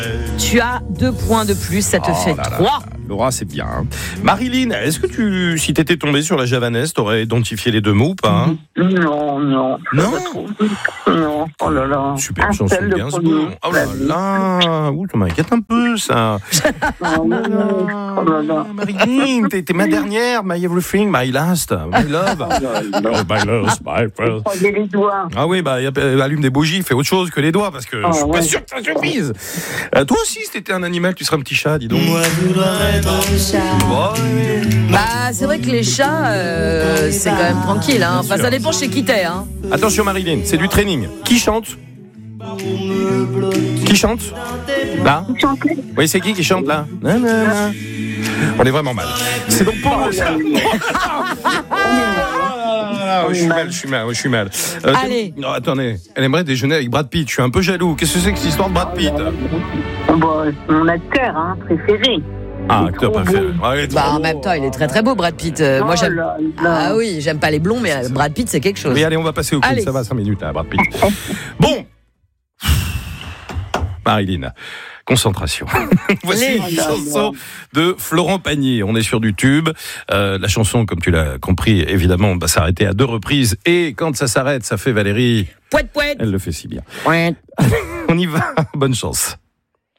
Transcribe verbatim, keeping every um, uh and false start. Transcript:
Tu as deux points de plus, ça te Oh fait là là trois. là. Laura, c'est bien. Hein. Marilyn, est-ce que tu, si t'étais tombée sur la javanaise, t'aurais identifié les deux mots ou pas hein? Non, non. Non. Non, oh là là. Super Un chanson seul, de le Gainsbourg. premier. Oh là là, ouh, ça m'inquiète un peu ça. Oh là là. Oh là là. Marilyn, t'es, t'es ma dernière, my everything, my last, my love. Oh là là. Oh, my love, my first. Prenez les doigts. Ah oui, bah, y a, allume des bougies, fais autre chose que les doigts, parce que Ah, je suis pas ouais. sûr que ça suffise. Euh, toi aussi, si t'étais un animal, tu serais un petit chat, dis donc. Moi, je voudrais être un chat. Oh, oui. Bah, c'est vrai que les chats, euh, c'est quand même tranquille. Hein. Enfin, sûr. ça dépend chez qui t'es. Hein. Attention Marilyn, c'est du training. Qui chante Qui chante Là Chantez. Oui, c'est qui qui chante là Nanana. On est vraiment mal. C'est donc pour moi ça. Ah, je suis mal, je suis mal, je suis mal. Euh, Allez. Non, attendez, elle aimerait déjeuner avec Brad Pitt. Je suis un peu jaloux. Qu'est-ce que c'est que cette histoire de Brad Pitt Bon, c'est mon acteur hein, préféré. Ah, Il est acteur trop préféré. beau. Ouais, il est trop Bah, en beau. même temps, il est très très beau, Brad Pitt. Euh, moi, Oh j'aime. là là. Ah oui, j'aime pas les blonds, mais euh, Brad Pitt, c'est quelque chose. Mais allez, on va passer au quiz. Allez. Ça va, cinq minutes, là, Brad Pitt. Bon. Marilyn, concentration. Voici Les- une chanson de Florent Pagny. On est sur du tube. Euh, la chanson, comme tu l'as compris, évidemment, va s'arrêter à deux reprises. Et quand ça s'arrête, ça fait Valérie. Pouette, pouette. Elle le fait si bien. Pouette. On y va. Bonne chance.